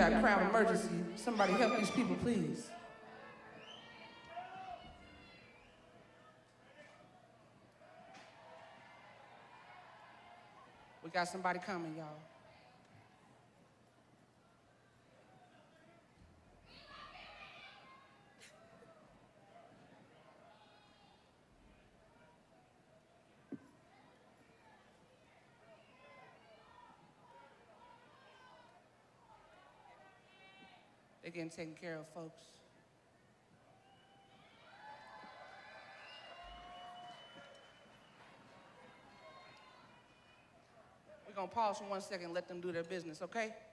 got crowd emergency. Somebody help these people, please. We got somebody coming, y'all. They're getting taken care of, folks. We're gonna pause for 1 second and let them do their business, okay?